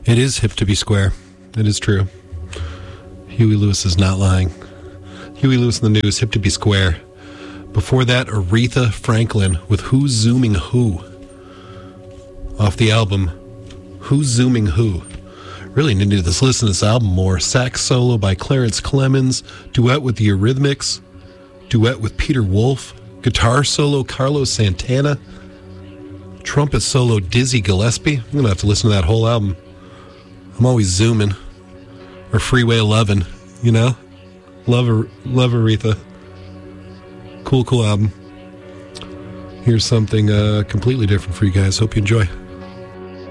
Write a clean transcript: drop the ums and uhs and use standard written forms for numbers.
It is hip to be square. It is true. Huey Lewis is not lying. Huey Lewis in the News, hip to be square. Before that, Aretha Franklin with Who's Zooming Who? Off the album, Who's Zooming Who? Really need to listen to this album more. Sax solo by Clarence Clemens, duet with the Eurythmics, duet with Peter Wolf, guitar solo Carlos Santana, trumpet solo Dizzy Gillespie. I'm going to have to listen to that whole album. I'm always zooming. Or Freeway 11, you know? Love Aretha. Cool album. Here's something completely different for you guys. Hope you enjoy.